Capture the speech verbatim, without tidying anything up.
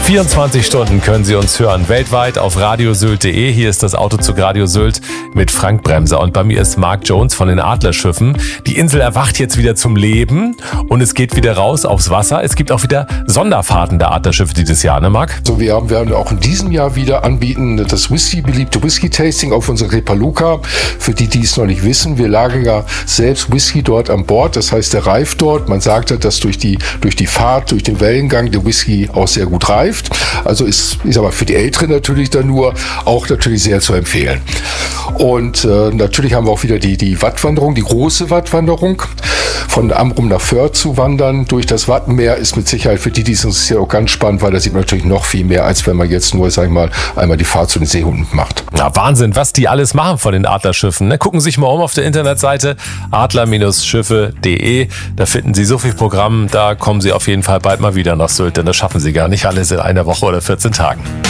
vierundzwanzig Stunden können Sie uns hören, weltweit auf radiosylt punkt de. Hier ist das Autozug Radio Sylt mit Frank Bremser und bei mir ist Mark Jones von den Adlerschiffen. Die Insel erwacht jetzt wieder zum Leben und es geht wieder raus aufs Wasser. Es gibt auch wieder Sonderfahrten der Adlerschiffe dieses Jahr, ne Mark? So, wir haben, werden auch in diesem Jahr wieder anbieten das Whisky, beliebte Whisky-Tasting auf unserer Repaluca. Für die, die es noch nicht wissen, wir lagern ja selbst Whisky dort an Bord. Das heißt, der reift dort. Man sagt ja, dass durch die, durch die Fahrt, durch den Wellengang der Whisky auch sehr gut reift. Also ist, ist aber für die Älteren natürlich dann nur auch natürlich sehr zu empfehlen. Und äh, natürlich haben wir auch wieder die, die Wattwanderung, die große Wattwanderung. Von Amrum nach Föhr zu wandern durch das Wattenmeer ist mit Sicherheit für die, die es interessiert, auch ganz spannend, weil da sieht man natürlich noch viel mehr, als wenn man jetzt nur, sag ich mal, einmal die Fahrt zu den Seehunden macht. Ja, Wahnsinn, was die alles machen von den Adlerschiffen. Ne? Gucken Sie sich mal um auf der Internetseite adler Schiffe punkt de. Da finden Sie so viel Programm, da kommen Sie auf jeden Fall bald mal wieder nach Sylt, denn das schaffen Sie gar nicht alles in einer Woche oder vierzehn Tagen.